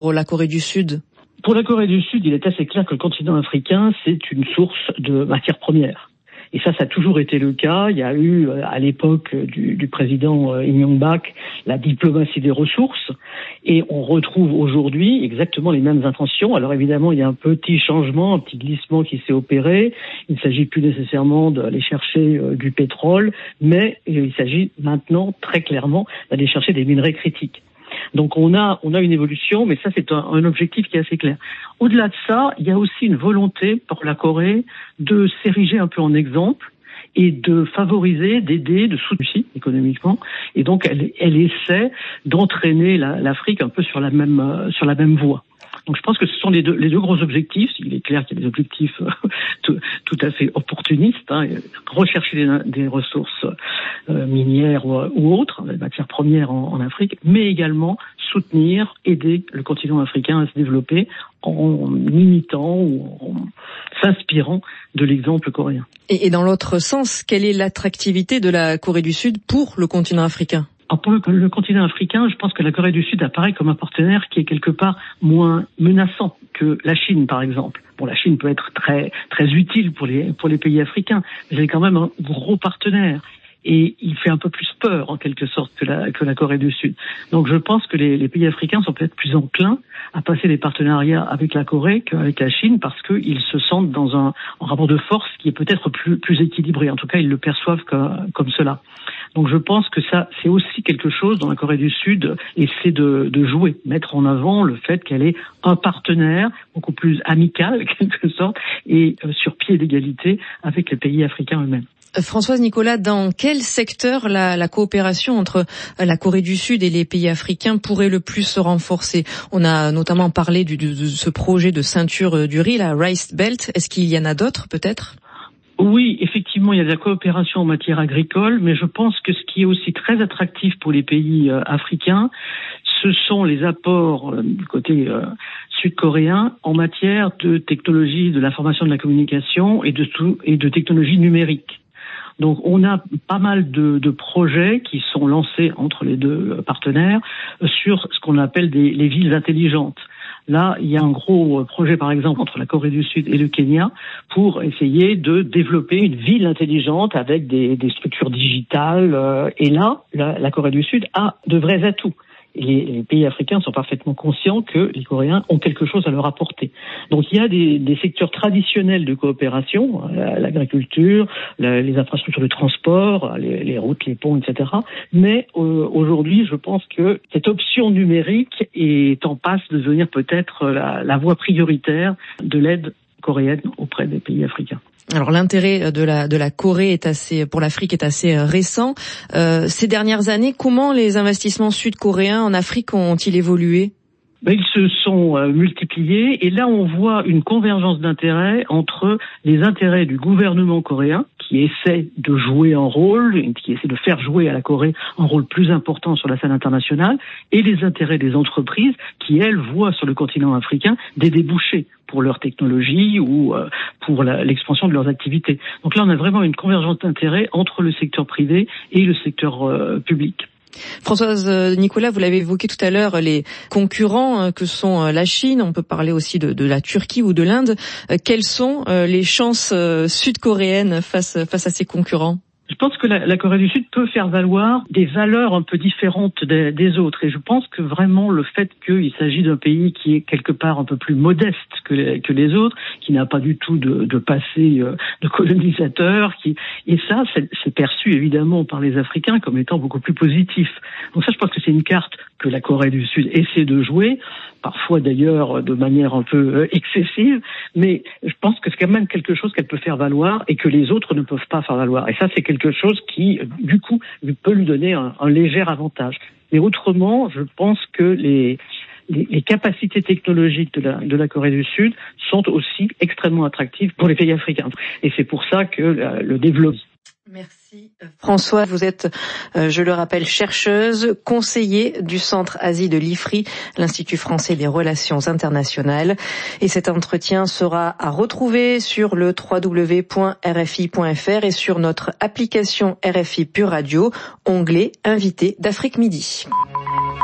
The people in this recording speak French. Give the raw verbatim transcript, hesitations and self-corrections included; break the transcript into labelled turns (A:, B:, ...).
A: pour la Corée du Sud?
B: Pour la Corée du Sud, il est assez clair que le continent africain, c'est une source de matières premières. Et ça, ça a toujours été le cas. Il y a eu, à l'époque du, du président Im Myong-bak, la diplomatie des ressources. Et on retrouve aujourd'hui exactement les mêmes intentions. Alors évidemment, il y a un petit changement, un petit glissement qui s'est opéré. Il ne s'agit plus nécessairement d'aller chercher euh, du pétrole, mais il s'agit maintenant très clairement d'aller chercher des minerais critiques. Donc on a on a une évolution, mais ça c'est un, un objectif qui est assez clair. Au-delà de ça, il y a aussi une volonté pour la Corée de s'ériger un peu en exemple et de favoriser, d'aider, de soutenir économiquement. Et donc elle, elle essaie d'entraîner la, l'Afrique un peu sur la même euh, sur la même voie. Donc je pense que ce sont les deux, les deux gros objectifs. Il est clair qu'il y a des objectifs euh, tout, tout à fait opportunistes, hein, rechercher des, des ressources euh, minières ou, ou autres, des matières premières en, en Afrique, mais également soutenir, aider le continent africain à se développer en imitant ou en s'inspirant de l'exemple coréen.
A: Et, et dans l'autre sens, quelle est l'attractivité de la Corée du Sud pour le continent africain?
B: Alors pour le, le continent africain, je pense que la Corée du Sud apparaît comme un partenaire qui est quelque part moins menaçant que la Chine, par exemple. Bon, la Chine peut être très très utile pour les pour les pays africains, mais c'est quand même un gros partenaire. Et il fait un peu plus peur, en quelque sorte, que la, que la Corée du Sud. Donc je pense que les, les pays africains sont peut-être plus enclins à passer des partenariats avec la Corée qu'avec la Chine, parce qu'ils se sentent dans un, un rapport de force qui est peut-être plus, plus équilibré. En tout cas, ils le perçoivent comme, comme cela. Donc je pense que ça, c'est aussi quelque chose dont la Corée du Sud essaie de, de jouer, mettre en avant le fait qu'elle est un partenaire beaucoup plus amical, en quelque sorte, et euh, sur pied d'égalité avec les pays africains eux-mêmes.
A: Françoise Nicolas, dans quel secteur la, la coopération entre la Corée du Sud et les pays africains pourrait le plus se renforcer? On a notamment parlé du, de, de ce projet de ceinture du riz, la Rice Belt. Est-ce qu'il y en a d'autres, peut-être?
B: Oui, effectivement, il y a de la coopération en matière agricole, mais je pense que ce qui est aussi très attractif pour les pays euh, africains, ce sont les apports euh, du côté euh, sud-coréen en matière de technologie de l'information et de la communication et de, tout, et de technologie numérique. Donc on a pas mal de, de projets qui sont lancés entre les deux partenaires sur ce qu'on appelle des, les villes intelligentes. Là, il y a un gros projet, par exemple, entre la Corée du Sud et le Kenya pour essayer de développer une ville intelligente avec des, des structures digitales. Et là, la, la Corée du Sud a de vrais atouts. Les, les pays africains sont parfaitement conscients que les Coréens ont quelque chose à leur apporter. Donc il y a des, des secteurs traditionnels de coopération, l'agriculture, la, les infrastructures de transport, les, les routes, les ponts, et cetera. Mais euh, aujourd'hui, je pense que cette option numérique est en passe de devenir peut-être la, la voie prioritaire de l'aide coréenne auprès des pays africains.
A: Alors l'intérêt de la de la Corée est assez pour l'Afrique est assez récent. Euh, ces dernières années, comment les investissements sud-coréens en Afrique ont-ils évolué?
B: Ben, ils se sont euh, multipliés et là on voit une convergence d'intérêts entre les intérêts du gouvernement coréen qui essaie de jouer un rôle, qui essaie de faire jouer à la Corée un rôle plus important sur la scène internationale et les intérêts des entreprises qui, elles, voient sur le continent africain des débouchés pour leur technologie ou euh, pour la, l'expansion de leurs activités. Donc là on a vraiment une convergence d'intérêts entre le secteur privé et le secteur euh, public.
A: Françoise Nicolas, vous l'avez évoqué tout à l'heure, les concurrents que sont la Chine, on peut parler aussi de, de la Turquie ou de l'Inde. Quelles sont les chances sud-coréennes face, face à ces concurrents ?
B: Je pense que la, la Corée du Sud peut faire valoir des valeurs un peu différentes des, des autres. Et je pense que vraiment le fait qu'il s'agit d'un pays qui est quelque part un peu plus modeste que les, que les autres, qui n'a pas du tout de, de passé euh, de colonisateur, qui, et ça, c'est, c'est perçu évidemment par les Africains comme étant beaucoup plus positif. Donc ça, je pense que c'est une carte que la Corée du Sud essaie de jouer, parfois d'ailleurs de manière un peu excessive, mais je pense que c'est quand même quelque chose qu'elle peut faire valoir et que les autres ne peuvent pas faire valoir. Et ça, c'est quelque chose qui, du coup, peut lui donner un, un léger avantage. Mais autrement, je pense que les, les, les capacités technologiques de la, de la Corée du Sud sont aussi extrêmement attractives pour les pays africains. Et c'est pour ça que la, le développement...
A: Merci François, vous êtes, euh, je le rappelle, chercheuse, conseiller du Centre Asie de l'I F R I, l'Institut français des relations internationales. Et cet entretien sera à retrouver sur le w w w point r f i point f r et sur notre application R F I Pure Radio, onglet Invité d'Afrique Midi.